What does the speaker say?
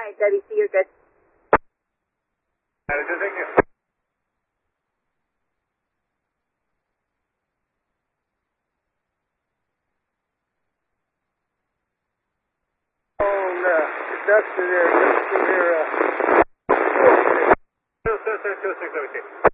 Alright, WC, you're good. Thank you. That's there. Sir, 2-6,